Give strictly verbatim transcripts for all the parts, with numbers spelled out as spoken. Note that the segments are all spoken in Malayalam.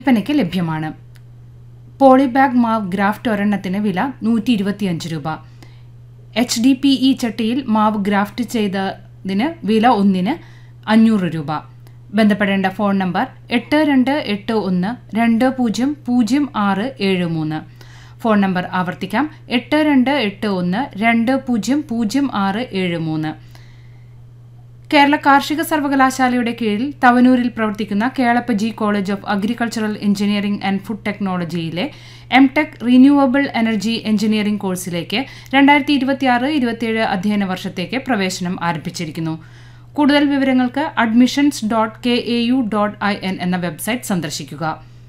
വിൽപ്പനയ്ക്ക് ലഭ്യമാണ്. പോളിബാഗ് മാവ് ഗ്രാഫ്റ്റ് ഒരെണ്ണത്തിന് വില നൂറ്റി ഇരുപത്തിയഞ്ച് രൂപ. എച്ച് ഡി പി ഇ ചട്ടിയിൽ മാവ് ഗ്രാഫ്റ്റ് ചെയ്തതിന് വില ഒന്നിന് അഞ്ഞൂറ് രൂപ. ബന്ധപ്പെടേണ്ട ഫോൺ നമ്പർ എട്ട് രണ്ട് എട്ട് ഒന്ന് രണ്ട് പൂജ്യം പൂജ്യം ആറ് ഏഴ് മൂന്ന്. ഫോൺ നമ്പർ ആവർത്തിക്കാം, എട്ട് രണ്ട് എട്ട് ഒന്ന് രണ്ട് പൂജ്യം പൂജ്യം ആറ് ഏഴ് മൂന്ന്. കേരള കാർഷിക സർവകലാശാലയുടെ കീഴിൽ തവനൂരിൽ പ്രവർത്തിക്കുന്ന Kelappaji college of agricultural engineering and food ടെക്നോളജിയിലെ M tech renewable energy engineering കോഴ്സിലേക്ക് രണ്ടായിരത്തി ഇരുപത്തിയാറ് ഇരുപത്തിയേഴ് അധ്യയന വർഷത്തേക്ക് പ്രവേശനം ആരംഭിച്ചിരിക്കുന്നു. കൂടുതൽ വിവരങ്ങൾക്ക് admissions dot K A U dot I N എന്ന വെബ്സൈറ്റ് സന്ദർശിക്കുക.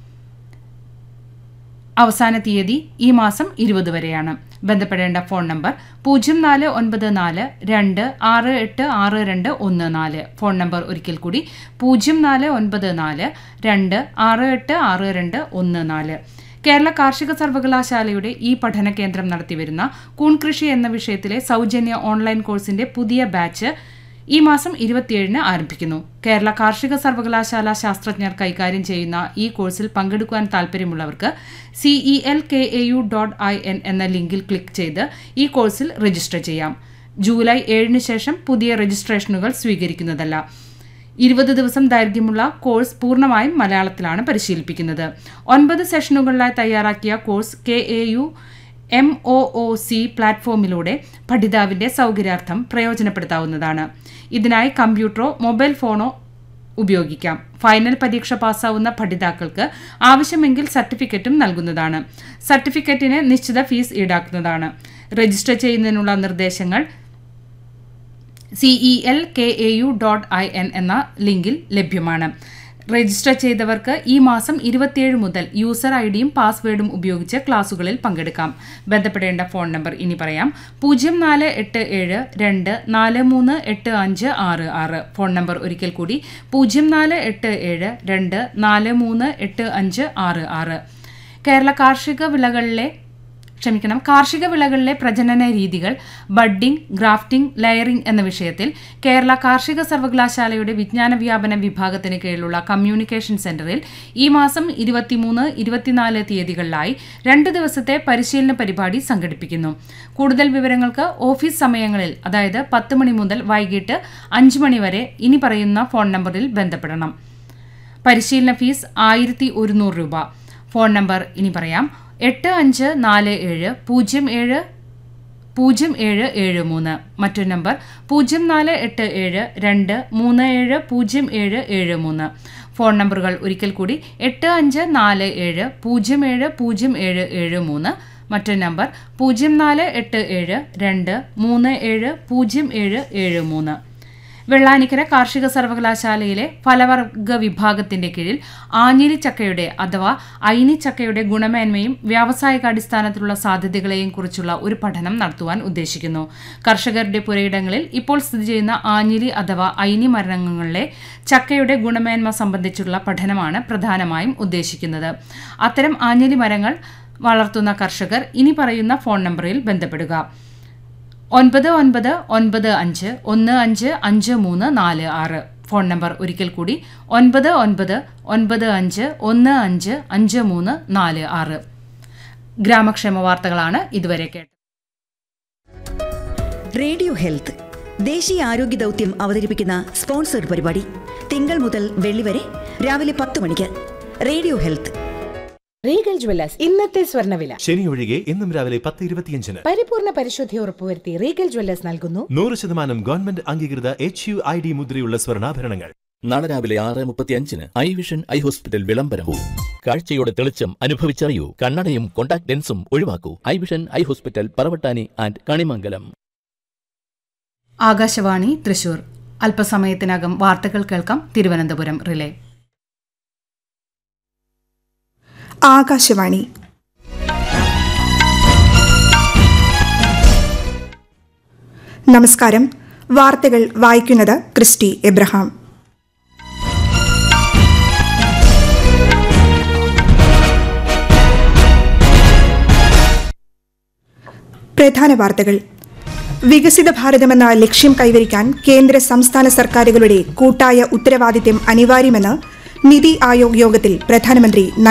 അവസാന തീയതി ഈ മാസം ഇരുപത് വരെയാണ്. ബന്ധപ്പെടേണ്ട ഫോൺ നമ്പർ പൂജ്യം നാല് ഒൻപത് നാല് രണ്ട് ആറ് എട്ട് ആറ് രണ്ട് ഒന്ന് നാല്. ഫോൺ നമ്പർ ഒരിക്കൽ കൂടി പൂജ്യം നാല് ഒൻപത് നാല് രണ്ട് ആറ് എട്ട് ആറ് രണ്ട് ഒന്ന് നാല്. കേരള കാർഷിക സർവകലാശാലയുടെ ഈ പഠന കേന്ദ്രം നടത്തിവരുന്ന കൂൺകൃഷി എന്ന വിഷയത്തിലെ സൗജന്യ ഓൺലൈൻ കോഴ്സിന്റെ പുതിയ ബാച്ച് ഈ മാസം ഇരുപത്തിയേഴിന് ആരംഭിക്കുന്നു. കേരള കാർഷിക സർവകലാശാല ശാസ്ത്രജ്ഞർ കൈകാര്യം ചെയ്യുന്ന ഈ കോഴ്സിൽ പങ്കെടുക്കുവാൻ താൽപ്പര്യമുള്ളവർക്ക് CE L K A U dot I N എന്ന ലിങ്കിൽ ക്ലിക്ക് ചെയ്ത് ഈ കോഴ്സിൽ രജിസ്റ്റർ ചെയ്യാം. ജൂലൈ ഏഴിന് ശേഷം പുതിയ രജിസ്ട്രേഷനുകൾ സ്വീകരിക്കുന്നതല്ല. ഇരുപത് ദിവസം ദൈർഘ്യമുള്ള കോഴ്സ് പൂർണ്ണമായും മലയാളത്തിലാണ് പരിശീലിപ്പിക്കുന്നത്. ഒൻപത് സെഷനുകളിലായി തയ്യാറാക്കിയ course K A U M O O C പ്ലാറ്റ്ഫോമിലൂടെ പഠിതാവിന്റെ സൗകര്യാർത്ഥം പ്രയോജനപ്പെടുത്താവുന്നതാണ്. ഇതിനായി കമ്പ്യൂട്ടറോ മൊബൈൽ ഫോണോ ഉപയോഗിക്കാം. ഫൈനൽ പരീക്ഷ പാസ്സാവുന്ന പഠിതാക്കൾക്ക് ആവശ്യമെങ്കിൽ സർട്ടിഫിക്കറ്റും നൽകുന്നതാണ്. സർട്ടിഫിക്കറ്റിന് നിശ്ചിത ഫീസ് ഈടാക്കുന്നതാണ്. രജിസ്റ്റർ ചെയ്യുന്നതിനുള്ള നിർദ്ദേശങ്ങൾ CE L K A U dot I N എന്ന ലിങ്കിൽ ലഭ്യമാണ്. രജിസ്റ്റർ ചെയ്തവർക്ക് ഈ മാസം ഇരുപത്തിയേഴ് മുതൽ യൂസർ ഐ ഡിയും പാസ്വേഡും ഉപയോഗിച്ച് ക്ലാസുകളിൽ പങ്കെടുക്കാം. ബന്ധപ്പെടേണ്ട ഫോൺ നമ്പർ ഇനി പറയാം, പൂജ്യം നാല് എട്ട് ഏഴ് രണ്ട് നാല് മൂന്ന് എട്ട് അഞ്ച് ആറ് ആറ്. ഫോൺ നമ്പർ ഒരിക്കൽ കൂടി പൂജ്യം നാല് എട്ട് ഏഴ് രണ്ട് നാല് മൂന്ന് എട്ട് അഞ്ച് ആറ് ആറ്. കേരള കാർഷിക വിളകളിലെ ക്ഷമിക്കണം കാർഷിക വിളകളിലെ പ്രജനന രീതികൾ, ബഡ്ഡിംഗ്, ഗ്രാഫ്റ്റിംഗ്, ലെയറിംഗ് എന്ന വിഷയത്തിൽ കേരള കാർഷിക സർവകലാശാലയുടെ വിജ്ഞാന വ്യാപന വിഭാഗത്തിന് കീഴിലുള്ള കമ്മ്യൂണിക്കേഷൻ സെന്ററിൽ ഈ മാസം ഇരുപത്തിമൂന്ന് ഇരുപത്തിനാല് തീയതികളിലായി രണ്ട് ദിവസത്തെ പരിശീലന പരിപാടി സംഘടിപ്പിക്കുന്നു. കൂടുതൽ വിവരങ്ങൾക്ക് ഓഫീസ് സമയങ്ങളിൽ, അതായത് പത്ത് മണി മുതൽ വൈകിട്ട് അഞ്ച് മണി വരെ ഇനി പറയുന്ന ഫോൺ നമ്പറിൽ ബന്ധപ്പെടണം. പരിശീലന ഫീസ് ആയിരത്തി ഒരുന്നൂറ് രൂപ. ഫോൺ നമ്പർ ഇനി പറയാം, എട്ട് അഞ്ച് നാല് ഏഴ് പൂജ്യം ഏഴ് പൂജ്യം ഏഴ് ഏഴ് മൂന്ന്. മറ്റൊരു നമ്പർ പൂജ്യം നാല് എട്ട് ഏഴ് രണ്ട് മൂന്ന് ഏഴ് പൂജ്യം ഏഴ് ഏഴ് മൂന്ന്. ഫോൺ നമ്പറുകൾ ഒരിക്കൽ കൂടി എട്ട് അഞ്ച് നാല് ഏഴ് പൂജ്യം ഏഴ് പൂജ്യം ഏഴ് ഏഴ് മൂന്ന്. മറ്റൊരു നമ്പർ പൂജ്യം നാല് എട്ട് ഏഴ് രണ്ട് മൂന്ന് ഏഴ് പൂജ്യം ഏഴ് ഏഴ് മൂന്ന്. വെള്ളാനിക്കര കാർഷിക സർവകലാശാലയിലെ ഫലവർഗ വിഭാഗത്തിന്റെ കീഴിൽ ആഞ്ഞിലി ചക്കയുടെ അഥവാ ഐനി ചക്കയുടെ ഗുണമേന്മയും വ്യാവസായികാടിസ്ഥാനത്തിലുള്ള സാധ്യതകളെയും കുറിച്ചുള്ള ഒരു പഠനം നടത്തുവാൻ ഉദ്ദേശിക്കുന്നു. കർഷകരുടെ പുരയിടങ്ങളിൽ ഇപ്പോൾ സ്ഥിതി ചെയ്യുന്ന ആഞ്ഞിലി അഥവാ ഐനി മരങ്ങളിലെ ചക്കയുടെ ഗുണമേന്മ സംബന്ധിച്ചുള്ള പഠനമാണ് പ്രധാനമായും ഉദ്ദേശിക്കുന്നത്. അത്തരം ആഞ്ഞിലി മരങ്ങൾ വളർത്തുന്ന കർഷകർ ഇനി പറയുന്ന ഫോൺ നമ്പറിൽ ബന്ധപ്പെടുക: ഒൻപത് ഒൻപത് ഒൻപത് അഞ്ച് ഒന്ന് അഞ്ച് അഞ്ച് മൂന്ന് നാല് ആറ്. ഫോൺ നമ്പർ ഒരിക്കൽ കൂടി ഒൻപത് ഒൻപത് ഒൻപത് അഞ്ച് ഒന്ന് അഞ്ച് അഞ്ച് മൂന്ന് നാല് ആറ്. ഗ്രാമക്ഷേമ വാർത്തകളാണ് ഇതുവരെ കേട്ടത്. റേഡിയോ ഹെൽത്ത് ദേശീയ ആരോഗ്യ ദൗത്യം അവതരിപ്പിക്കുന്ന സ്പോൺസർഡ് പരിപാടി തിങ്കൾ മുതൽ വെള്ളി വരെ രാവിലെ പത്ത് മണിക്ക്. Radio health. റീഗൽ ജ്വല്ലേഴ്സ് ഇന്നത്തെ സ്വർണ്ണവില. ശനി ഒഴികെ എന്നും രാവിലെ പത്ത് ഇരുപത്തിയഞ്ചിന് പരിപൂർണ പരിശുദ്ധി ഉറപ്പുവരുത്തി റീഗൽ ജ്വല്ലേഴ്സ് നൽകുന്നു നൂറ് ശതമാനം ഗവൺമെന്റ് അംഗീകൃത എച്ച് യു ഐ ഡി മുദ്രയുള്ള സ്വർണ്ണാഭരണങ്ങൾ. നാളെ രാവിലെ ആറ് മുപ്പത്തിയഞ്ചിന് ഐ വിഷൻ ഐ ഹോസ്പിറ്റൽ വിളംബരവും. കാഴ്ചയുടെ തെളിച്ചം അനുഭവിച്ചറിയൂ. കണ്ണടയും contact ലെൻസും ഒഴിവാക്കൂ. I vision eye hospital, Paravattani and Kanimangalam. Akashvani Thrissur. അല്പസമയത്തിനകം വാർത്തകൾ കേൾക്കാം. തിരുവനന്തപുരം റിലേ. ആകാശവാണി. നമസ്കാരം. വാർത്തകൾ വായിക്കുന്നത് ക്രിസ്റ്റി എബ്രഹാം. പ്രധാന വാർത്തകൾ. വികസിത ഭാരതമെന്ന ലക്ഷ്യം കൈവരിക്കാൻ കേന്ദ്ര സംസ്ഥാന സർക്കാരുകളുടെ കൂട്ടായ ഉത്തരവാദിത്തം അനിവാര്യമെന്ന് നിതി ആയോഗ് യോഗത്തിൽ പ്രധാനമന്ത്രി